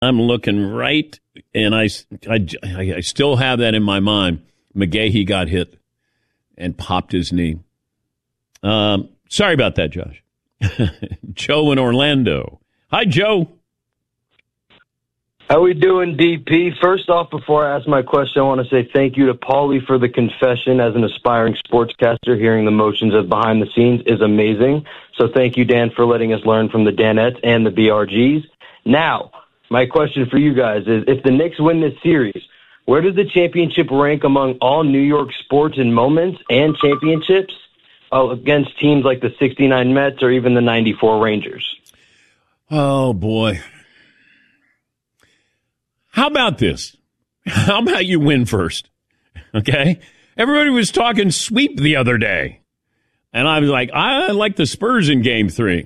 I'm looking right, and I still have that in my mind. McGahee got hit and popped his knee. Sorry about that, Josh. Joe in Orlando. Hi, Joe. How we doing, DP? First off, before I ask my question, I want to say thank you to Paulie for the confession. As an aspiring sportscaster, hearing the motions of behind the scenes is amazing. So thank you, Dan, for letting us learn from the Danettes and the BRGs. Now, my question for you guys is, if the Knicks win this series, where does the championship rank among all New York sports in moments and championships against teams like the 69 Mets or even the 94 Rangers? Oh, boy. How about this? How about you win first? Okay? Everybody was talking sweep the other day. And I was like, I like the Spurs in Game 3.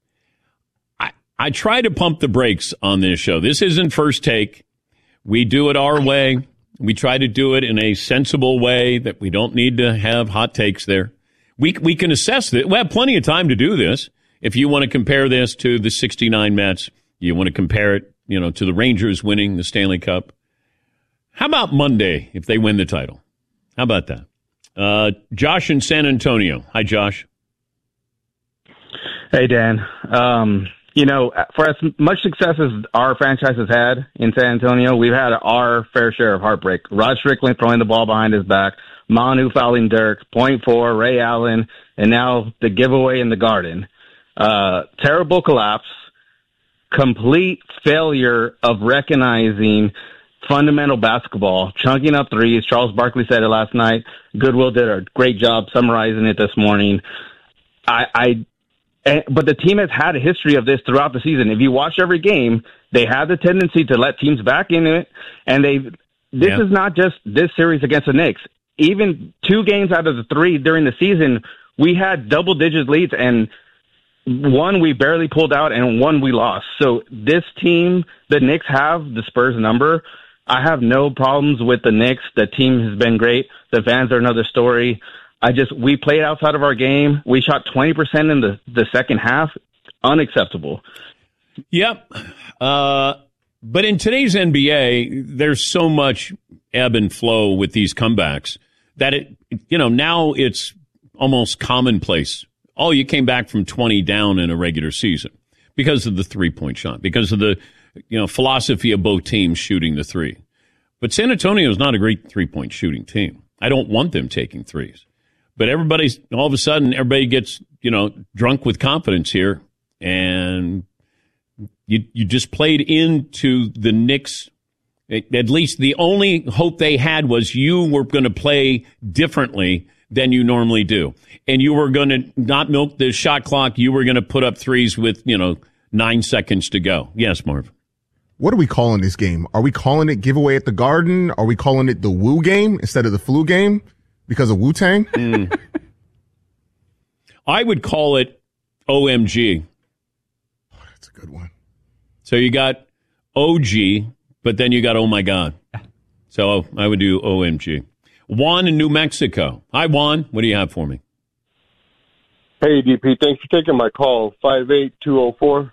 I try to pump the brakes on this show. This isn't First Take. We do it our way. We try to do it in a sensible way that we don't need to have hot takes there. We can assess it. We have plenty of time to do this. If you want to compare this to the 69 Mets, you want to compare it, to the Rangers winning the Stanley Cup. How about Monday if they win the title? How about that? Josh in San Antonio. Hi, Josh. Hey, Dan. For as much success as our franchise has had in San Antonio, we've had our fair share of heartbreak. Rod Strickland throwing the ball behind his back, Manu fouling Dirk, .4, Ray Allen, and now the giveaway in the Garden. Terrible collapse. Complete failure of recognizing fundamental basketball, chunking up threes. Charles Barkley said it last night. Goodwill did a great job summarizing it this morning. But the team has had a history of this throughout the season. If you watch every game, they have the tendency to let teams back into it, and this is not just this series against the Knicks. Even 2 games out of the 3 during the season, we had double-digit leads, and one we barely pulled out, and one we lost. So this team, the Knicks have the Spurs number. I have no problems with the Knicks. The team has been great. The fans are another story. We played outside of our game. We shot 20% in the second half. Unacceptable. Yep. But in today's NBA, there's so much ebb and flow with these comebacks that now it's almost commonplace. Oh, you came back from 20 down in a regular season because of the 3-point shot, because of the philosophy of both teams shooting the three. But San Antonio is not a great 3-point shooting team. I don't want them taking threes. But all of a sudden, everybody gets, drunk with confidence here. And you just played into the Knicks. At least the only hope they had was you were going to play differently than you normally do. And you were going to not milk the shot clock. You were going to put up threes with, 9 seconds to go. Yes, Marv. What are we calling this game? Are we calling it giveaway at the Garden? Are we calling it the Woo game instead of the flu game? Because of Wu-Tang? I would call it OMG. Oh, that's a good one. So you got OG, but then you got oh my God. So I would do OMG. Juan in New Mexico. Hi, Juan. What do you have for me? Hey, DP. Thanks for taking my call. 58204.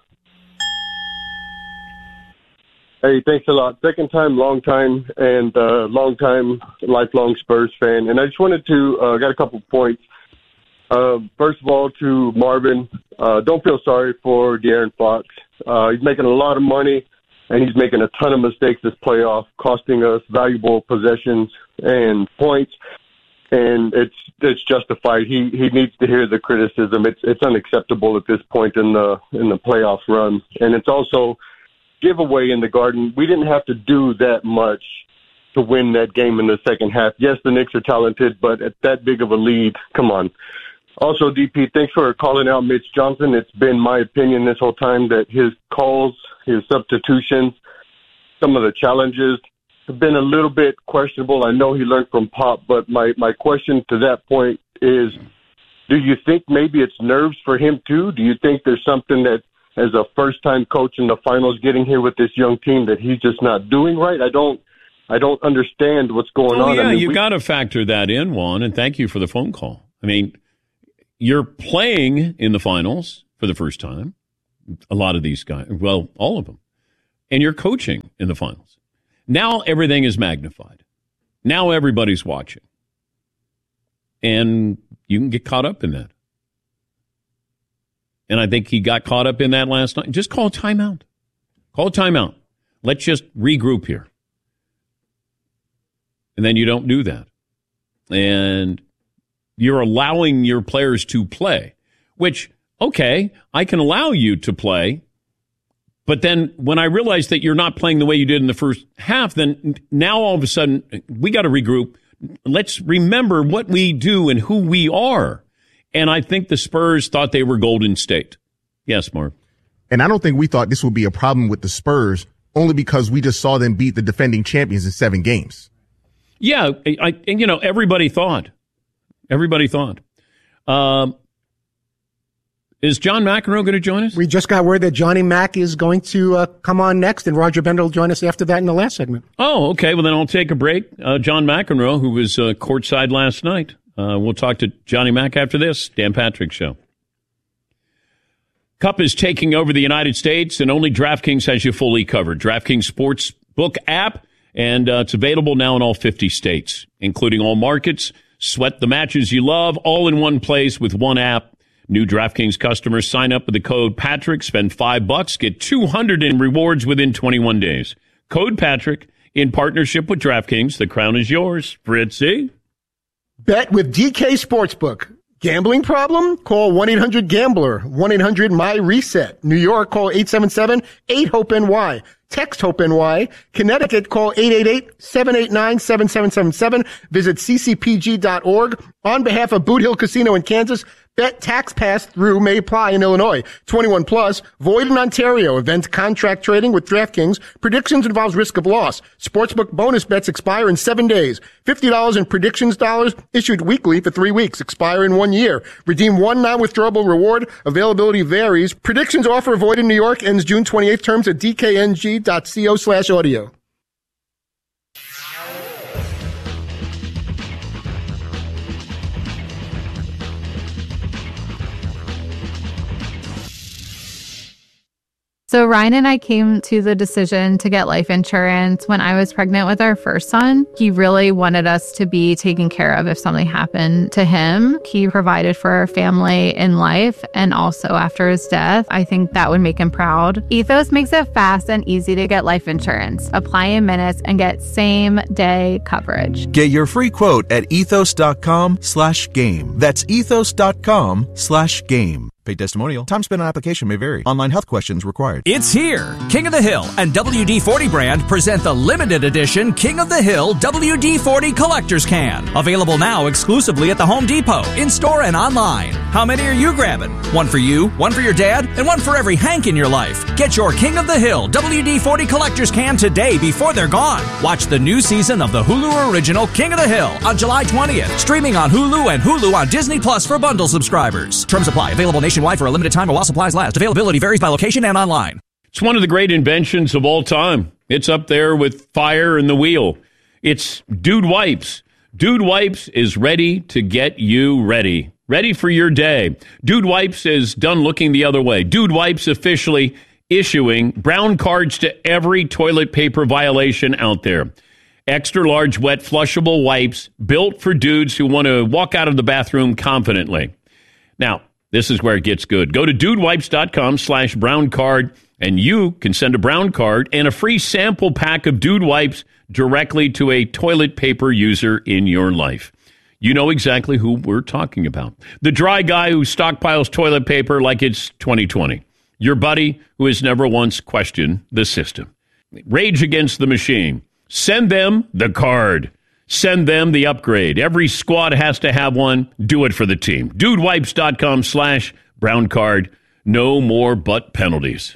Hey, thanks a lot. Second time, long time, and long time, lifelong Spurs fan. And I just wanted to got a couple points. First of all, to Marvin, don't feel sorry for De'Aaron Fox. He's making a lot of money, and he's making a ton of mistakes this playoff, costing us valuable possessions and points. And it's justified. He needs to hear the criticism. It's unacceptable at this point in the playoff run, and it's also giveaway in the Garden. We didn't have to do that much to win that game in the second half. Yes, the Knicks are talented, but at that big of a lead, come on. Also, DP, thanks for calling out Mitch Johnson. It's been my opinion this whole time that his calls, his substitutions, some of the challenges have been a little bit questionable. I know he learned from Pop, but my question to that point is, do you think maybe it's nerves for him too? Do you think there's something that, as a first-time coach in the finals, getting here with this young team that he's just not doing right? I don't understand what's going on. Yeah, you got to factor that in, Juan, and thank you for the phone call. I mean, you're playing in the finals for the first time. A lot of these guys, well, all of them. and you're coaching in the finals. Now everything is magnified. Now everybody's watching. And you can get caught up in that. And I think he got caught up in that last night. Just call a timeout. Call a timeout. Let's just regroup here. And then you don't do that. And you're allowing your players to play, which, okay, I can allow you to play. But then when I realize that you're not playing the way you did in the first half, then now all of a sudden we got to regroup. Let's remember what we do and who we are. And I think the Spurs thought they were Golden State. Yes, Mark. And I don't think we thought this would be a problem with the Spurs only because we just saw them beat the defending champions in 7 games. Yeah, everybody thought. Everybody thought. Is John McEnroe going to join us? We just got word that Johnny Mac is going to come on next, and Roger Bender will join us after that in the last segment. Oh, okay. Well, then I'll take a break. John McEnroe, who was courtside last night. We'll talk to Johnny Mac after this. Dan Patrick Show. Cup is taking over the United States, and only DraftKings has you fully covered. DraftKings Sportsbook app, and it's available now in all 50 states, including all markets. Sweat the matches you love, all in one place with one app. New DraftKings customers sign up with the code Patrick, spend $5, get $200 in rewards within 21 days. Code Patrick in partnership with DraftKings. The crown is yours. Fritzy. Bet with DK Sportsbook. Gambling problem? Call 1-800-GAMBLER. 1-800-MY-RESET. New York, call 877-8-HOPE-NY. Text HOPE-NY. Connecticut, call 888-789-7777. Visit ccpg.org. On behalf of Boot Hill Casino in Kansas, bet tax pass-through may apply in Illinois. 21 plus, void in Ontario. Event contract trading with DraftKings. Predictions involves risk of loss. Sportsbook bonus bets expire in 7 days. $50 in predictions dollars issued weekly for 3 weeks. Expire in 1 year. Redeem one non-withdrawable reward. Availability varies. Predictions offer void in New York. Ends June 28th. Terms at dkng.co/audio. So Ryan and I came to the decision to get life insurance when I was pregnant with our first son. He really wanted us to be taken care of if something happened to him. He provided for our family in life and also after his death. I think that would make him proud. Ethos makes it fast and easy to get life insurance. Apply in minutes and get same-day coverage. Get your free quote at ethos.com/game. That's ethos.com/game. Paid testimonial. Time spent on application may vary. Online health questions required. It's here. King of the Hill and WD-40 brand present the limited edition King of the Hill WD-40 Collector's Can. Available now exclusively at the Home Depot, in-store and online. How many are you grabbing? One for you, one for your dad, and one for every Hank in your life. Get your King of the Hill WD-40 Collector's Can today before they're gone. Watch the new season of the Hulu original King of the Hill on July 20th. Streaming on Hulu and Hulu on Disney Plus for bundle subscribers. Terms apply. Available nationwide for a limited time while supplies last. Availability varies by location and online. It's one of the great inventions of all time. It's up there with fire and the wheel. It's Dude Wipes. Dude Wipes is ready to get you ready. Ready for your day. Dude Wipes is done looking the other way. Dude Wipes officially issuing brown cards to every toilet paper violation out there. Extra large wet flushable wipes built for dudes who want to walk out of the bathroom confidently. Now, this is where it gets good. Go to dudewipes.com/brown card, and you can send a brown card and a free sample pack of Dude Wipes directly to a toilet paper user in your life. You know exactly who we're talking about. The dry guy who stockpiles toilet paper like it's 2020. Your buddy who has never once questioned the system. Rage against the machine. Send them the card. Send them the upgrade. Every squad has to have one. Do it for the team. Dudewipes.com/brown card. No more butt penalties.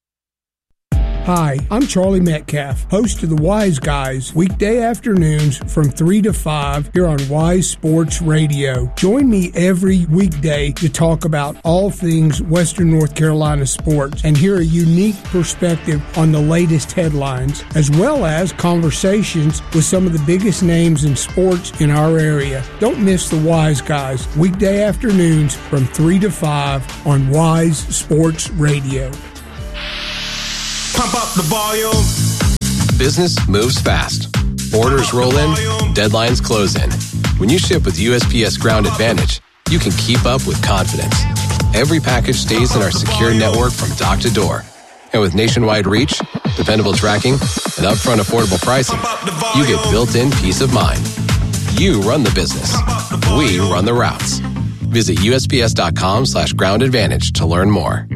Hi, I'm Charlie Metcalf, host of the Wise Guys, weekday afternoons from 3 to 5 here on Wise Sports Radio. Join me every weekday to talk about all things Western North Carolina sports and hear a unique perspective on the latest headlines, as well as conversations with some of the biggest names in sports in our area. Don't miss the Wise Guys, weekday afternoons from 3 to 5 on Wise Sports Radio. Pump up the volume. Business moves fast. Orders roll in, deadlines close in. When you ship with USPS Ground Advantage, you can keep up with confidence. Every package stays in our secure network from dock to door. And with nationwide reach, dependable tracking, and upfront affordable pricing, you get built-in peace of mind. You run the business. We run the routes. Visit USPS.com/Ground Advantage to learn more.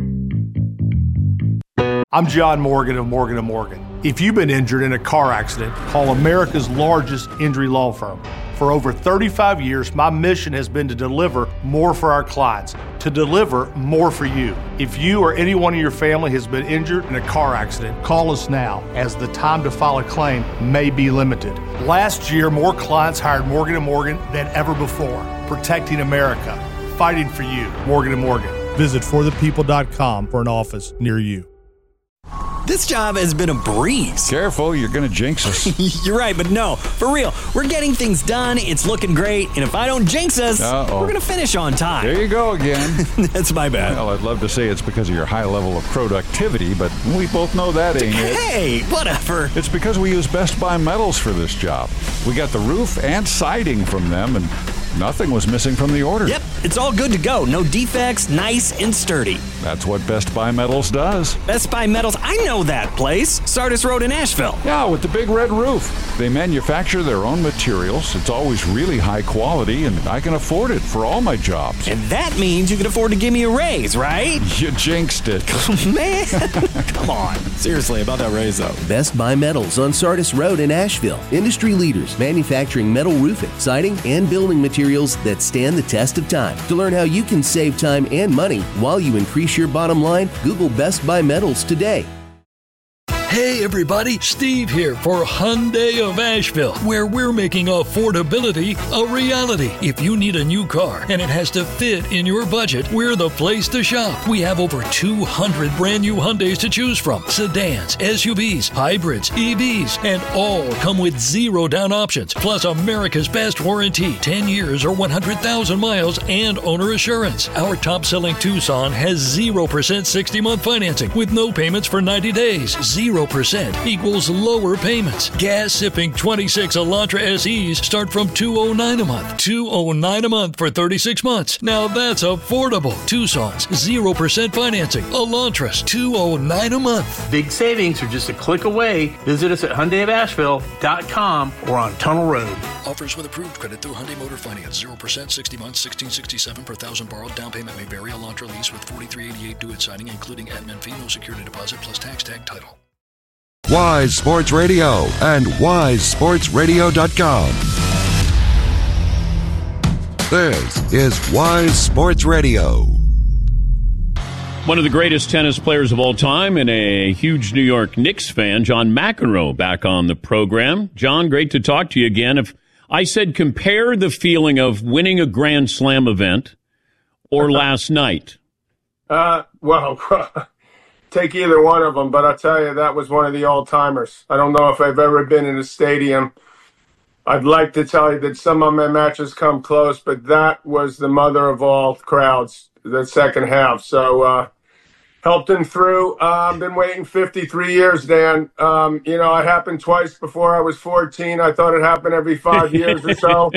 I'm John Morgan of Morgan & Morgan. If you've been injured in a car accident, call America's largest injury law firm. For over 35 years, my mission has been to deliver more for our clients, to deliver more for you. If you or anyone in your family has been injured in a car accident, call us now, as the time to file a claim may be limited. Last year, more clients hired Morgan & Morgan than ever before, protecting America, fighting for you. Morgan & Morgan. Visit forthepeople.com for an office near you. This job has been a breeze. Careful, you're going to jinx us. You're right, but no, for real. We're getting things done, it's looking great, and if I don't jinx us, we're going to finish on time. There you go again. That's my bad. Well, I'd love to say it's because of your high level of productivity, but we both know that ain't it. Hey, whatever. It's because we use Best Buy Metals for this job. We got the roof and siding from them, and nothing was missing from the order. Yep, it's all good to go. No defects, nice and sturdy. That's what Best Buy Metals does. Best Buy Metals, I know that place. Sardis Road in Asheville. Yeah, with the big red roof. They manufacture their own materials. It's always really high quality, and I can afford it for all my jobs. And that means you can afford to give me a raise, right? You jinxed it. Man, come on. Seriously, about that raise, though. Best Buy Metals on Sardis Road in Asheville. Industry leaders manufacturing metal roofing, siding, and building materials that stand the test of time. To learn how you can save time and money while you increase your bottom line, Google Best Buy Metals today. Hey everybody, Steve here for Hyundai of Asheville, where we're making affordability a reality. If you need a new car and it has to fit in your budget, we're the place to shop. We have over 200 brand new Hyundais to choose from. Sedans, SUVs, hybrids, EVs, and all come with zero down options. Plus America's best warranty, 10 years or 100,000 miles and owner assurance. Our top selling Tucson has 0% 60-month financing with no payments for 90 days. 0% equals lower payments. Gas-sipping 26 Elantra SEs start from $209 a month. $209 a month for 36 months. Now that's affordable. Tucson's 0% financing. Elantras $209 a month. Big savings are just a click away. Visit us at HyundaiofAsheville.com or on Tunnel Road. Offers with approved credit through Hyundai Motor Finance. 0% 60 months, $1,667 per $1,000 borrowed. Down payment may vary. Elantra lease with $43.88 due at signing, including admin fee, no security deposit, plus tax tag title. Wise Sports Radio and WiseSportsRadio.com. This is Wise Sports Radio. One of the greatest tennis players of all time and a huge New York Knicks fan, John McEnroe, back on the program. John, great to talk to you again. If I said compare the feeling of winning a Grand Slam event or last night. Take either one of them, but I'll tell you, that was one of the all-timers. I don't know if I've ever been in a stadium. I'd like to tell you that some of my matches come close, but that was the mother of all crowds, the second half. So helped him through. I've been waiting 53 years, Dan. It happened twice before I was 14. I thought it happened every 5 years or so.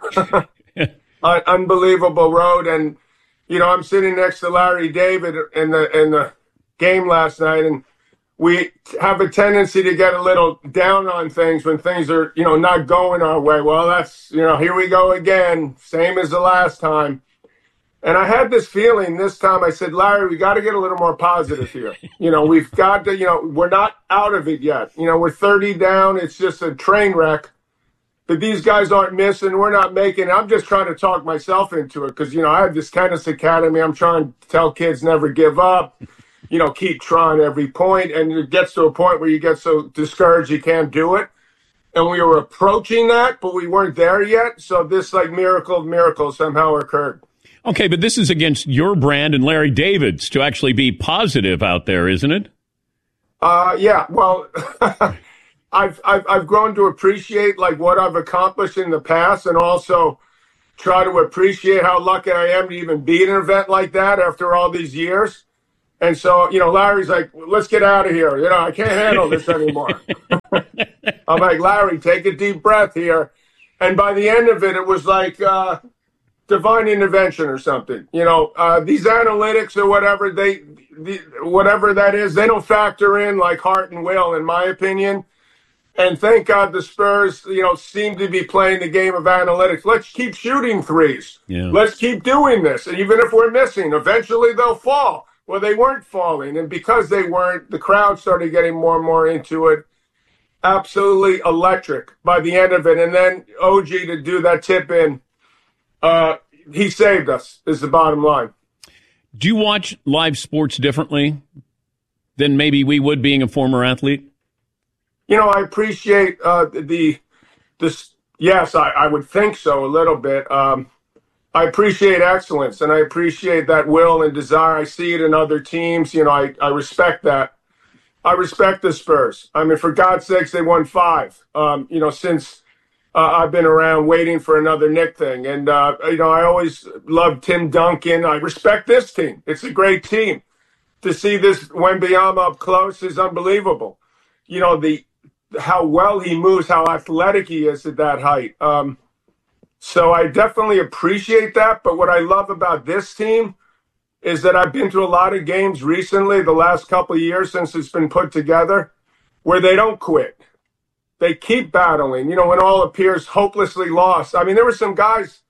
Unbelievable road. And, I'm sitting next to Larry David in the game last night, and we have a tendency to get a little down on things when things are, not going our way. Well, that's, here we go again, same as the last time. And I had this feeling this time. I said, Larry, we got to get a little more positive here. We've got to, we're not out of it yet. We're 30 down. It's just a train wreck. But these guys aren't missing. We're not making it. I'm just trying to talk myself into it because, I have this tennis academy. I'm trying to tell kids never give up. Keep trying every point, and it gets to a point where you get so discouraged you can't do it. And we were approaching that, but we weren't there yet. So this miracle of miracles somehow occurred. Okay, but this is against your brand and Larry David's to actually be positive out there, isn't it? Yeah. Well, I've grown to appreciate what I've accomplished in the past, and also try to appreciate how lucky I am to even be at an event like that after all these years. And so, Larry's like, let's get out of here. I can't handle this anymore. I'm like, Larry, take a deep breath here. And by the end of it, it was like divine intervention or something. These analytics or whatever, whatever that is, they don't factor in like heart and will, in my opinion. And thank God the Spurs, seem to be playing the game of analytics. Let's keep shooting threes. Yeah. Let's keep doing this. And even if we're missing, eventually they'll fall. Well, they weren't falling. And because they weren't, the crowd started getting more and more into it. Absolutely electric by the end of it. And then OG to do that tip in, he saved us, is the bottom line. Do you watch live sports differently than maybe we would, being a former athlete? I appreciate this. Yes, I would think so a little bit. I appreciate excellence, and I appreciate that will and desire. I see it in other teams. I respect that. I respect the Spurs. I mean, for God's sakes, they won 5. Since I've been around waiting for another Knick thing. And, I always loved Tim Duncan. I respect this team. It's a great team. To see this Wembanyama up close is unbelievable. How well he moves, how athletic he is at that height. So I definitely appreciate that. But what I love about this team is that I've been to a lot of games recently, the last couple of years since it's been put together, where they don't quit. They keep battling, when all appears hopelessly lost. I mean, there were some guys,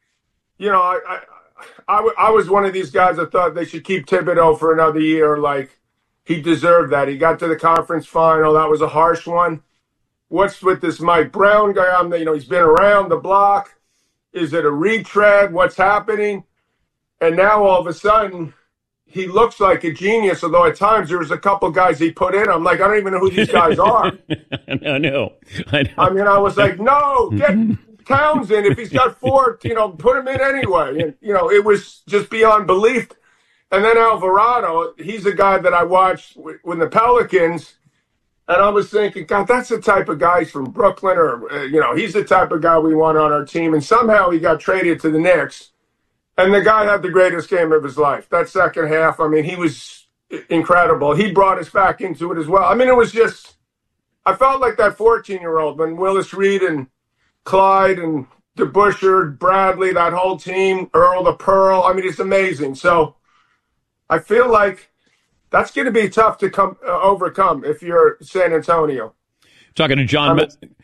I was one of these guys that thought they should keep Thibodeau for another year. Like, he deserved that. He got to the conference final. That was a harsh one. What's with this Mike Brown guy? He's been around the block. Is it a retread? What's happening? And now all of a sudden, he looks like a genius, although at times there was a couple guys he put in. I'm like, I don't even know who these guys are. I know. I mean, I was like, no, get Townsend. If he's got 4, put him in anyway. And, it was just beyond belief. And then Alvarado, he's a guy that I watched with the Pelicans. And I was thinking, God, that's the type of guy from Brooklyn, or, he's the type of guy we want on our team. And somehow he got traded to the Knicks. And the guy had the greatest game of his life. That second half, I mean, he was incredible. He brought us back into it as well. I mean, it was just, I felt like that 14-year-old when Willis Reed and Clyde and DeBusschere, Bradley, that whole team, Earl the Pearl. I mean, it's amazing. So I feel like that's going to be tough to overcome if you're San Antonio. Talking to John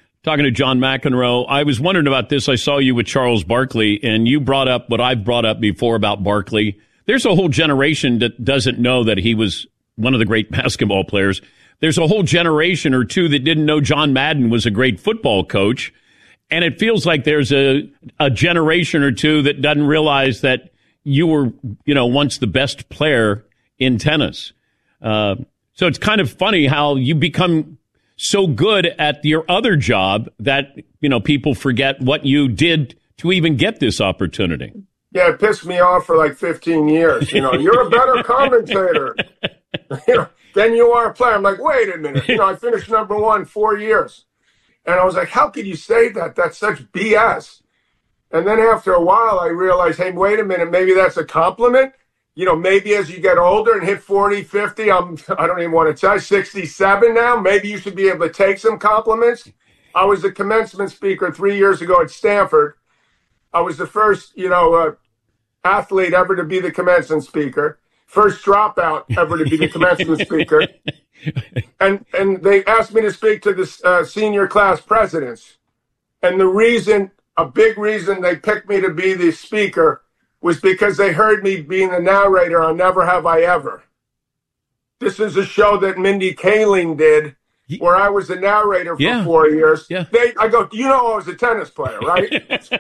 McEnroe, I was wondering about this. I saw you with Charles Barkley, and you brought up what I've brought up before about Barkley. There's a whole generation that doesn't know that he was one of the great basketball players. There's a whole generation or two that didn't know John Madden was a great football coach. And it feels like there's a generation or two that doesn't realize that you were, once the best player in tennis. So it's kind of funny how you become so good at your other job that, people forget what you did to even get this opportunity. Yeah, it pissed me off for like 15 years. You're a better commentator than you are a player. I'm like, wait a minute. I finished number 1 4 years. And I was like, how could you say that? That's such BS. And then after a while, I realized, hey, wait a minute. Maybe that's a compliment. Maybe as you get older and hit 40, 50, I don't even want to tell you, 67 now, maybe you should be able to take some compliments. I was a commencement speaker 3 years ago at Stanford. I was the first, athlete ever to be the commencement speaker, first dropout ever to be the commencement speaker. And they asked me to speak to the senior class presidents. And a big reason they picked me to be the speaker was because they heard me being the narrator on Never Have I Ever. This is a show that Mindy Kaling did where I was the narrator for 4 years. Yeah. I go, I was a tennis player, right?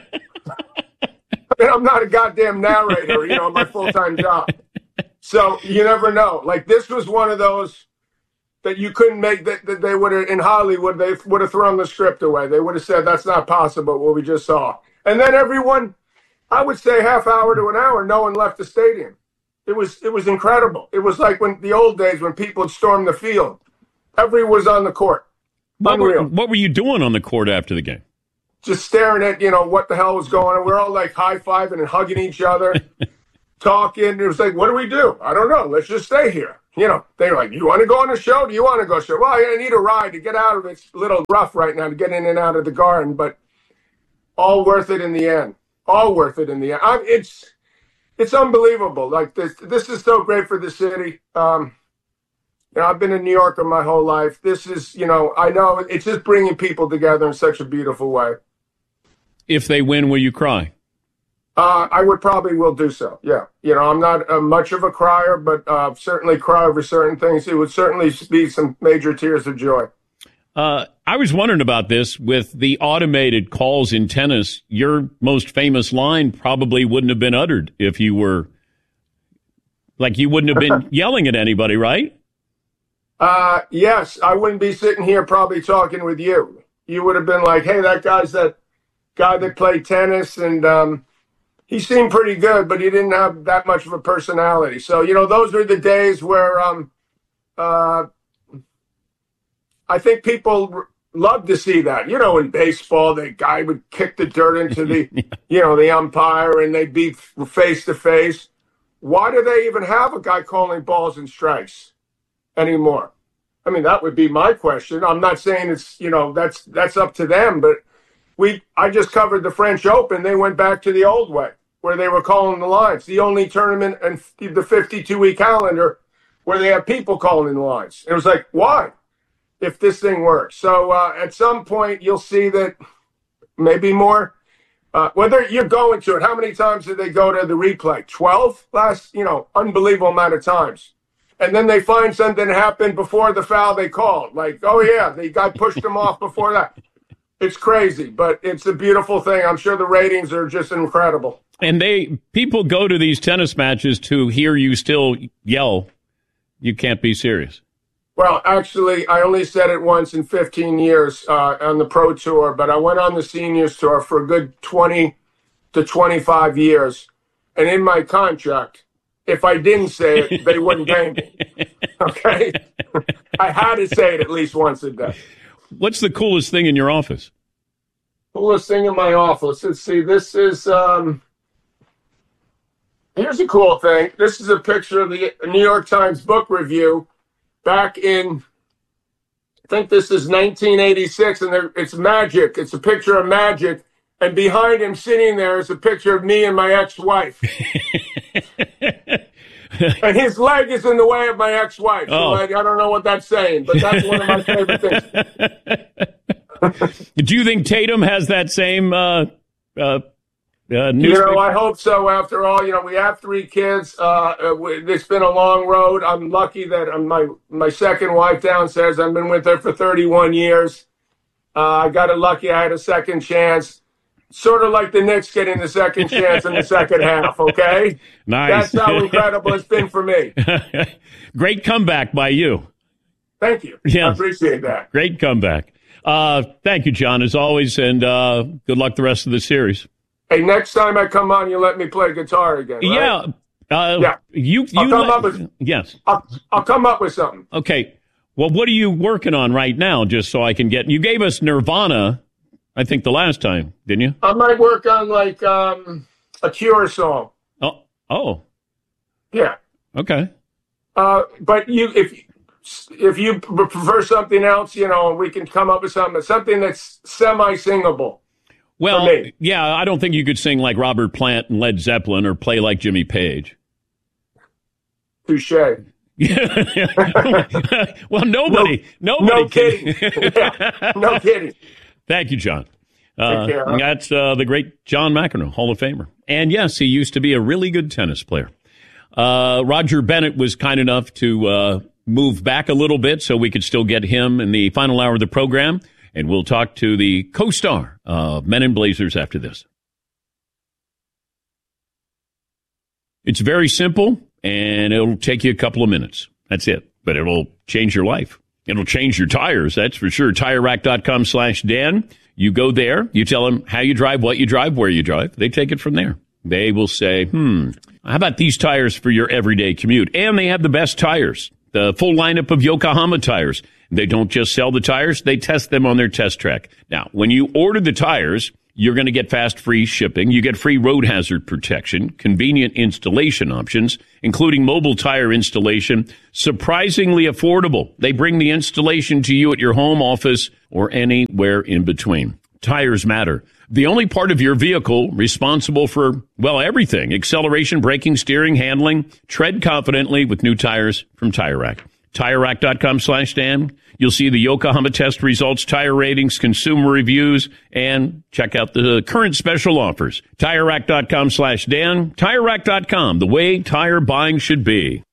I mean, I'm not a goddamn narrator, my full-time job. So you never know. Like, this was one of those that you couldn't make, that they would have, in Hollywood, they would have thrown the script away. They would have said, that's not possible, what we just saw. And then everyone, I would say half hour to an hour, no one left the stadium. It was incredible. It was like when the old days when people would storm the field. Everyone was on the court. Unreal. What were you doing on the court after the game? Just staring at, what the hell was going on. We're all like high-fiving and hugging each other, talking. It was like, what do we do? I don't know. Let's just stay here. you know, they were like, you want to go on a show? Do you want to go show? Well, I need a ride to get out of it. It's a little rough right now to get in and out of the garden, but all worth it in the end. All worth it in the end. It's unbelievable. Like this is so great for the city. You know, I've been a New Yorker my whole life. This is, you know, I know it's just bringing people together in such a beautiful way. If they win, will you cry? I would probably will do so. Yeah. You know, I'm not much of a crier, but certainly cry over certain things. It would certainly be some major tears of joy. I was wondering about this with the automated calls in tennis. Your most famous line probably wouldn't have been uttered if you were like, you wouldn't have been yelling at anybody, right? Yes, I wouldn't be sitting here probably talking with you. You would have been like, hey, that guy's that guy that played tennis, and he seemed pretty good, but he didn't have that much of a personality. So, you know, those were the days where I think people love to see that. You know, in baseball, the guy would kick the dirt into the, you know, the umpire, and they'd be face to face. Why do they even have a guy calling balls and strikes anymore? I mean, that would be my question. I'm not saying it's, you know, that's up to them, but I just covered the French Open. They went back to the old way where they were calling the lines. The only tournament in the 52-week calendar where they have people calling the lines. It was like, why? If this thing works. So at some point you'll see that maybe more. Whether you're going to it, how many times did they go to the replay? 12 last, you know, unbelievable amount of times. And then they find something happened before the foul they called. Like, oh yeah, the guy pushed him off before that. It's crazy, but it's a beautiful thing. I'm sure the ratings are just incredible. And people go to these tennis matches to hear you still yell, you can't be serious. Well, actually, I only said it once in 15 years on the Pro Tour, but I went on the Seniors Tour for a good 20 to 25 years. And in my contract, if I didn't say it, they wouldn't pay me. Okay? I had to say it at least once a day. What's the coolest thing in your office? Coolest thing in my office. Let's see. This is, here's a cool thing. This is a picture of the New York Times book review back in, I think this is 1986, and it's Magic. It's a picture of Magic, and behind him sitting there is a picture of me and my ex-wife. And his leg is in the way of my ex-wife. So I don't know what that's saying, but that's one of my favorite things. Do you think Tatum has that same you know, I hope so. After all, you know, we have 3 kids. It's been a long road. I'm lucky that my second wife downstairs, I've been with her for 31 years. I got it lucky. I had a second chance. Sort of like the Knicks getting the second chance in the second half, okay? Nice. That's how incredible it's been for me. Great comeback by you. Thank you. Yeah. I appreciate that. Great comeback. Thank you, John, as always, and good luck the rest of the series. Hey, next time I come on, you let me play guitar again, right? Yeah. Yes. I'll come up with something. Okay. Well, what are you working on right now, just so I can get... You gave us Nirvana, I think, the last time, didn't you? I might work on, like, a Cure song. Oh. Yeah. Okay. But if you prefer something else, you know, we can come up with something that's semi-singable. Well, yeah, I don't think you could sing like Robert Plant and Led Zeppelin or play like Jimmy Page. Touche. Well, nobody. No kidding. Yeah, no kidding. Thank you, John. That's the great John McEnroe, Hall of Famer. And yes, he used to be a really good tennis player. Roger Bennett was kind enough to move back a little bit so we could still get him in the final hour of the program. And we'll talk to the co-star of Men in Blazers after this. It's very simple, and it'll take you a couple of minutes. That's it. But it'll change your life. It'll change your tires, that's for sure. TireRack.com/Dan. You go there. You tell them how you drive, what you drive, where you drive. They take it from there. They will say, how about these tires for your everyday commute? And they have the best tires, the full lineup of Yokohama tires. They don't just sell the tires, they test them on their test track. Now, when you order the tires, You're going to get fast, free shipping. You get free road hazard protection, convenient installation options, including mobile tire installation, surprisingly affordable. They bring the installation to you at your home, office, or anywhere in between. Tires matter. The only part of your vehicle responsible for, well, everything. Acceleration, braking, steering, handling. Tread confidently with new tires from Tire Rack. TireRack.com/Dan. You'll see the Yokohama test results, tire ratings, consumer reviews, and check out the current special offers. TireRack.com/Dan. TireRack.com, the way tire buying should be.